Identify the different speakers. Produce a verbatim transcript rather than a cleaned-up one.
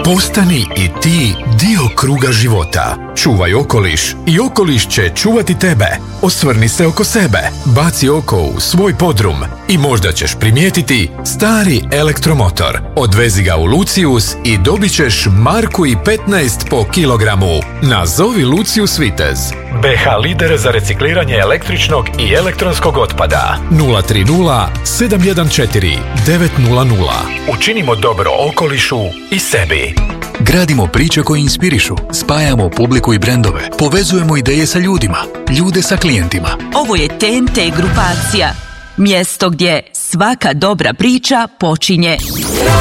Speaker 1: Postani i ti dio kruga života. Čuvaj okoliš i okoliš će čuvati tebe. Osvrni se oko sebe, baci oko u svoj podrum i možda ćeš primijetiti stari elektromotor. Odvezi ga u Lucius i dobit ćeš marku i petnaest po kilogramu. Nazovi Lucius Vitez. B H lider za recikliranje električnog i elektronskog otpada. nula tri nula sedam jedan četiri devet nula nula. Učinimo dobro okolišu i sebi.
Speaker 2: Gradimo priče koje inspirišu, spajamo publiku i brendove, povezujemo ideje sa ljudima, ljude sa klijentima.
Speaker 3: Ovo je T N T grupacija, mjesto gdje svaka dobra priča počinje